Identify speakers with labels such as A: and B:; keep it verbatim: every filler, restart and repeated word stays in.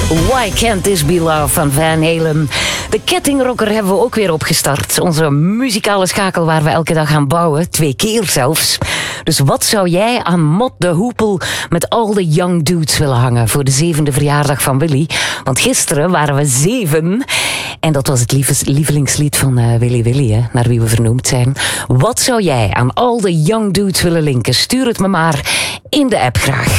A: Why Can't This Be Love van Van Halen. De kettingrocker hebben we ook weer opgestart. Onze muzikale schakel waar we elke dag gaan bouwen. Twee keer zelfs. Dus wat zou jij aan Mot de Hoepel met al de young dudes willen hangen voor de zevende verjaardag van Willy? Want gisteren waren we zeven. En dat was het lievelingslied van uh, Willy Willy, hè, naar wie we vernoemd zijn. Wat zou jij aan al de young dudes willen linken? Stuur het me maar in de app graag.